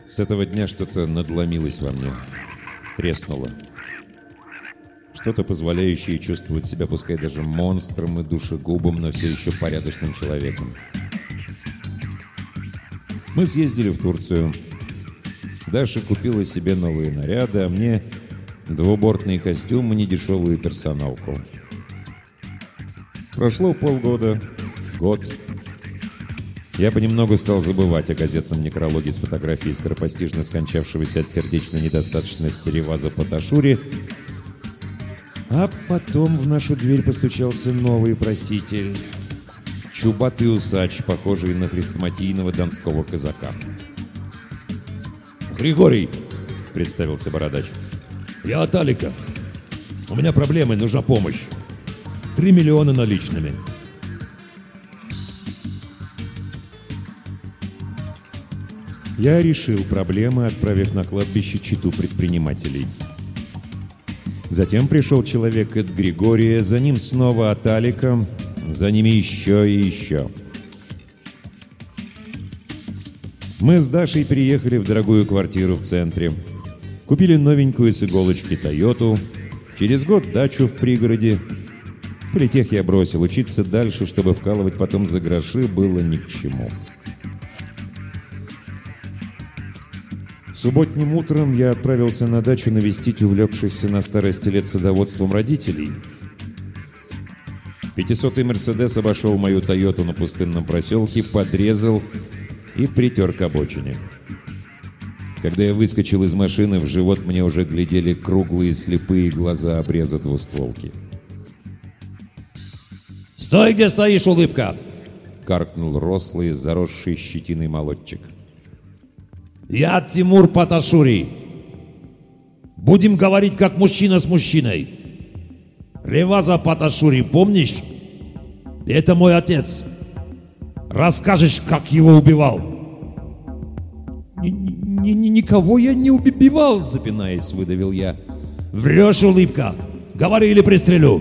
С этого дня что-то надломилось во мне, треснуло. Что-то, позволяющее чувствовать себя, пускай даже монстром и душегубом, но все еще порядочным человеком. Мы съездили в Турцию. Даша купила себе новые наряды, а мне двубортный костюм и недешевую персоналку. Прошло полгода, год. Я понемногу стал забывать о газетном некрологе с фотографией скоропостижно скончавшегося от сердечной недостаточности Реваза Паташури. А потом в нашу дверь постучался новый проситель. Чубатый усач, похожий на хрестоматийного донского казака. «Григорий!» — представился бородач. «Я от Алика. У меня проблемы, нужна помощь. 3 миллиона наличными». Я решил проблемы, отправив на кладбище чету предпринимателей. Затем пришел человек от Григория, за ним снова от Алика, за ними еще и еще. Мы с Дашей переехали в дорогую квартиру в центре. Купили новенькую с иголочки «Тойоту». Через год дачу в пригороде. Политех я бросил. Учиться дальше, чтобы вкалывать потом за гроши, было ни к чему. Субботним утром я отправился на дачу навестить увлекшихся на старости лет садоводством родителей. 500-й «Мерседес» обошел мою «Тойоту» на пустынном проселке, подрезал и притер к обочине. Когда я выскочил из машины, в живот мне уже глядели круглые слепые глаза обреза двустволки. «Стой, где стоишь, улыбка!» — каркнул рослый, заросший щетиной молодчик. «Я Тимур Паташури. Будем говорить как мужчина с мужчиной. Реваза Паташури, помнишь? Это мой отец. Расскажешь, как его убивал?» «Никого я не убивал», — запинаясь, выдавил я. «Врешь, улыбка! Говори или пристрелю!»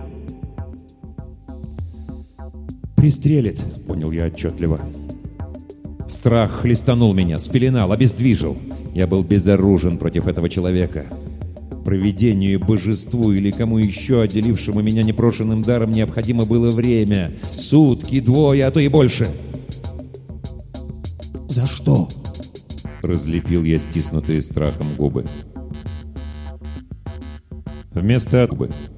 «Пристрелит», — понял я отчетливо. Страх хлестанул меня, спеленал, обездвижил. Я был безоружен против этого человека. Провидению, божеству или кому еще, отделившему меня непрошенным даром, необходимо было время. Сутки, двое, а то и больше. «За что?» — разлепил я стиснутые страхом губы. Вместо губы